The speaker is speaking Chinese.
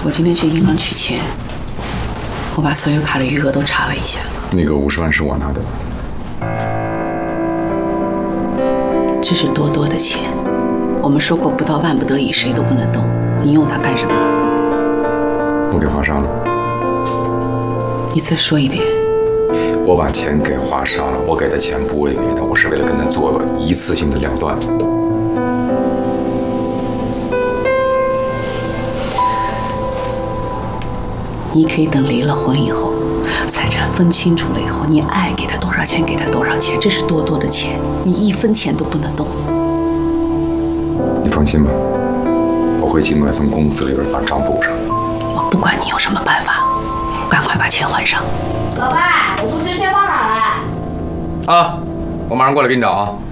我今天去银行取钱，我把所有卡的余额都查了一下。 那个50万是我拿的。 这是多多的钱，我们说过不到万不得已谁都不能动。你用它干什么？ 我给华莎了。 你再说一遍。 我把钱给华莎了，我给的钱不为别的，我是为了跟她做一次性的了断。 你可以等离了婚以后，财产分清楚了以后，你爱给他多少钱给他多少钱，这是多多的钱，你一分钱都不能动。 你放心吧，我会尽快从公司里边把账补上。 我不管你有什么办法，赶快把钱还上。 老爸，我同学先放哪儿了？ 啊，我马上过来给你找啊。